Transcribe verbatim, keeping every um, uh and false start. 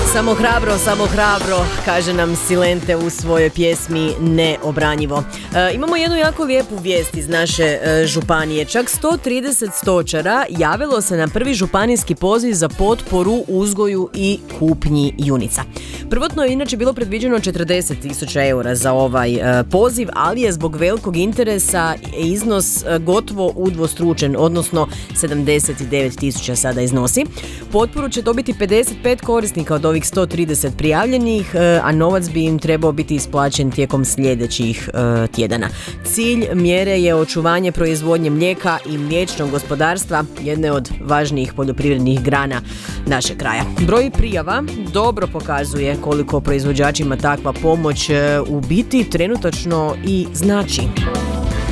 Samo hrabro, samo hrabro, kaže nam Silente u svojoj pjesmi Neobranjivo. E, imamo jednu jako lijepu vijest iz naše e, županije. Čak sto trideset stočara javilo se na prvi županijski poziv za potporu uzgoju i kupnji junica. Prvotno je inače bilo predviđeno četrdeset tisuća eura za ovaj e, poziv, ali je zbog velikog interesa iznos e, gotovo udvostručen, odnosno sedamdeset devet tisuća sada iznosi. Potporu će dobiti pedeset pet korisnika od ovih sto trideset prijavljenih, a novac bi im trebao biti isplaćen tijekom sljedećih e, tjedana. Cilj mjere je očuvanje proizvodnje mlijeka i mliječnog gospodarstva, jedne od važnijih poljoprivrednih grana našeg kraja. Broj prijava dobro pokazuje koliko proizvođačima takva pomoć e, u biti trenutačno i znači.